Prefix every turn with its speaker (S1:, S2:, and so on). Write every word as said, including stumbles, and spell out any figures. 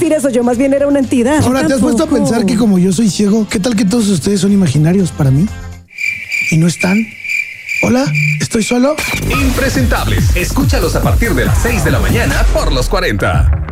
S1: decir eso, yo más bien era una entidad.
S2: Ahora, ¿te has
S1: Tampoco.
S2: puesto a pensar que como yo soy ciego, qué tal que todos ustedes son imaginarios para mí? ¿Y no están? Hola, ¿estoy solo?
S3: Impresentables. Escúchalos a partir de las seis de la mañana por Los cuarenta.